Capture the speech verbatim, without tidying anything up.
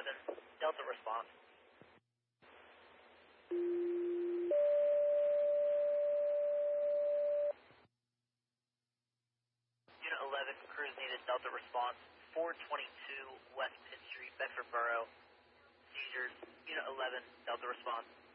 eleven, Delta response. Unit eleven, crews needed, Delta response. four twenty-two West Pitt Street, Bedford Borough. Seizures, Unit eleven, Delta response.